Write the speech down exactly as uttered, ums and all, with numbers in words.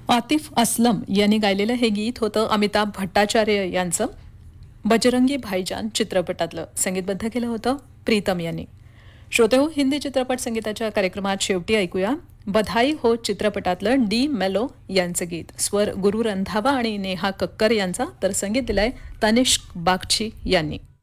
आतिफ असलम यांनी गायलेलं हे गीत होतं अमिताभ भट्टाचार्य यांचं. बजरंगी भाईजान चित्रपटातलं संगीतबद्ध केलं होतं प्रीतम यांनी. श्रोते हो, हिंदी चित्रपट संगीताच्या कार्यक्रमात शेवटी ऐकूया बधाई हो चित्रपटातलं डी मेलो यांचं गीत. स्वर गुरु रंधावा आणि नेहा कक्कर यांचा, तर संगीत दिलंय तनिष्क बागची यांनी.